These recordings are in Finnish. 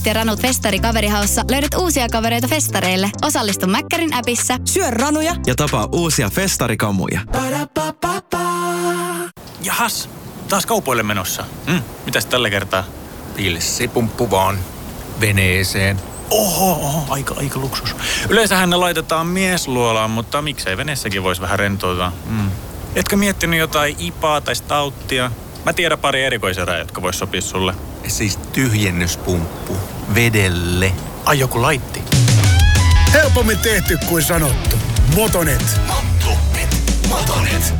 ja Ranut Festari Kaverihaussa löydät uusia kavereita festareille. Osallistu Mäkkärin appissa. Syö ranuja ja tapaa uusia festarikamuja. Jahas, taas kaupoille menossa. Mitäs tällä kertaa? Pilssipumppu vaan. Veneeseen. Oho, aika luksus. Yleensähän ne laitetaan miesluolaan, mutta miksei veneessäkin voisi vähän rentoutua. Etkö miettinyt jotain ipaa tai stauttia? Mä tiedän pari erikoiserää, jotka vois sopia sulle. Siis tyhjennyspumppu. Vedelle. Ai joku laitti. Helpommin tehty kuin sanottu. Motonet. Motonet.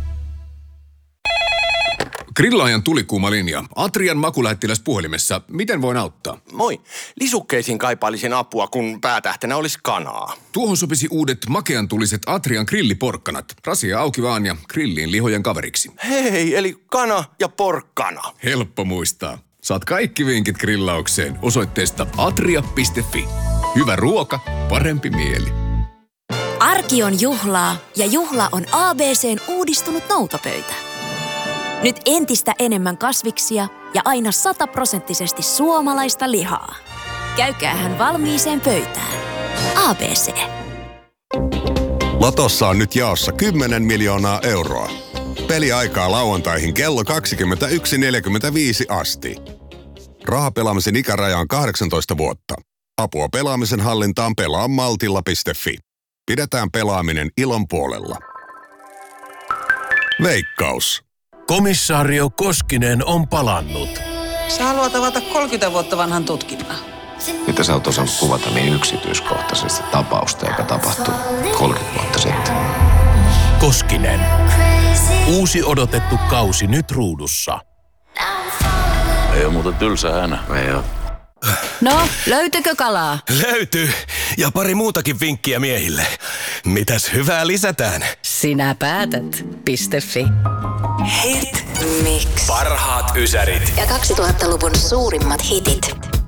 Grillaajan tulikuuma linja. Atrian makulähettiläs puhelimessa. Miten voin auttaa? Moi. Lisukkeisiin kaipailisin apua, kun päätähtenä olisi kanaa. Tuohon sopisi uudet makean tuliset Atrian grilliporkkanat. Rasia auki vaan ja grilliin lihojen kaveriksi. Hei, eli kana ja porkkana. Helppo muistaa. Saat kaikki vinkit grillaukseen osoitteesta atria.fi. Hyvä ruoka, parempi mieli. Arki on juhlaa ja juhla on ABC:n uudistunut noutopöytä. Nyt entistä enemmän kasviksia ja aina 100% suomalaista lihaa. Käykäähän valmiiseen pöytään. ABC. Lotossa on nyt jaossa 10 miljoonaa euroa. Peliaikaa lauantaihin kello 21.45 asti. Rahapelaamisen ikäraja on 18 vuotta. Apua pelaamisen hallintaan pelaa maltilla.fi. Pidetään pelaaminen ilon puolella. Veikkaus. Komissaario Koskinen on palannut. Sä haluat avata 30 vuotta vanhan tutkinnan. Mitä sä oot osannut kuvata niin yksityiskohtaisesti tapausta, joka tapahtui 30 vuotta sitten? Koskinen. Uusi odotettu kausi nyt ruudussa. Ei ole muuten tylsä hänä. Ei oo. No, löytyykö kalaa? Löytyy. Ja pari muutakin vinkkiä miehille. Mitäs hyvää lisätään? Sinä päätät. .fi. Hit Mix. Parhaat ysärit. Ja 2000-luvun suurimmat hitit.